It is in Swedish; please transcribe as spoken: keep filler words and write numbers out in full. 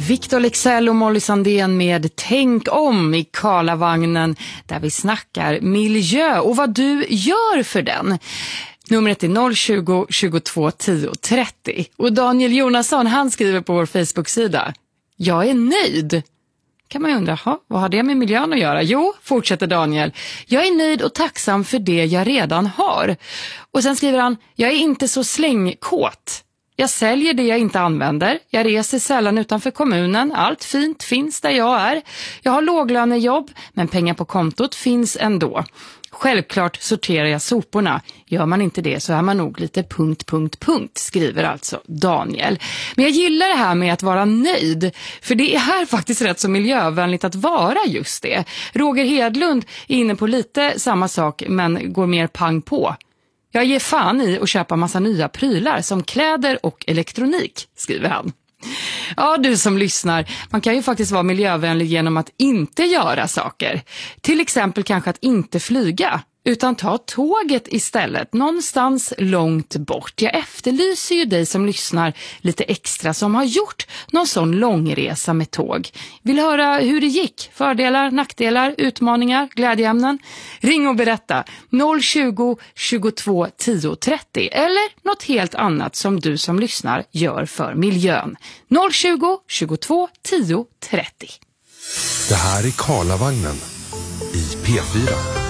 Victor Leksell och Molly Sandén med Tänk om i Karlavagnen, där vi snackar miljö och vad du gör för den. Numret är noll tjugo, tjugotvå, tio, trettio. Och Daniel Jonasson, han skriver på vår Facebook-sida: jag är nöjd. Kan man ju undra, ha, vad har det med miljön att göra? Jo, fortsätter Daniel. Jag är nöjd och tacksam för det jag redan har. Och sen skriver han: jag är inte så slängkåt. Jag säljer det jag inte använder. Jag reser sällan utanför kommunen. Allt fint finns där jag är. Jag har låglönejobb, men pengar på kontot finns ändå. Självklart sorterar jag soporna. Gör man inte det så är man nog lite punkt, punkt, punkt, skriver alltså Daniel. Men jag gillar det här med att vara nöjd, för det är här faktiskt rätt så miljövänligt att vara just det. Roger Hedlund är inne på lite samma sak, men går mer pang på. Jag ger fan i att köpa massa nya prylar som kläder och elektronik, skriver han. Ja, du som lyssnar, man kan ju faktiskt vara miljövänlig genom att inte göra saker. Till exempel kanske att inte flyga, utan ta tåget istället, någonstans långt bort. Jag efterlyser ju dig som lyssnar lite extra som har gjort någon sån långresa med tåg. Vill höra hur det gick? Fördelar, nackdelar, utmaningar, glädjeämnen? Ring och berätta noll tjugo, tjugotvå, tio, trettio eller något helt annat som du som lyssnar gör för miljön. noll tjugo, tjugotvå, tio, trettio. Det här är Karlavagnen i P fyra.